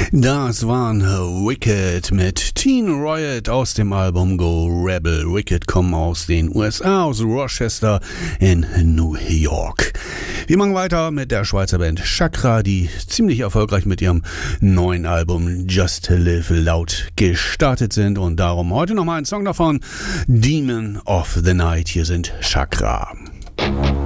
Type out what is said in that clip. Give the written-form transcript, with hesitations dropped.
Das waren Wicked mit Teen Riot aus dem Album Go Rebel. Wicked kommen aus den USA, aus Rochester in New York. Wir machen weiter mit der Schweizer Band Chakra, die ziemlich erfolgreich mit ihrem neuen Album Just Live Loud gestartet sind und darum heute nochmal ein Song davon, Demon of the Night. Hier sind Chakra.